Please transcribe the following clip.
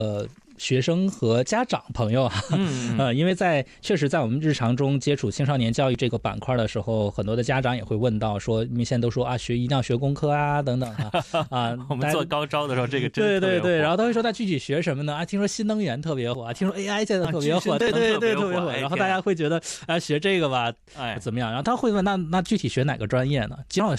学生和家长朋友因为确实在我们日常中接触青少年教育这个板块的时候，很多的家长也会问到说，你们现在都说啊，一定要学功课啊，等等我们做高招的时候，这个真对对对，然后他会说，他具体学什么呢？啊，听说新能源特别火，听说 AI 现在特别火，对对对，特别火。然后大家会觉得，学这个吧，怎么样？然后他会问，那具体学哪个专业呢？经常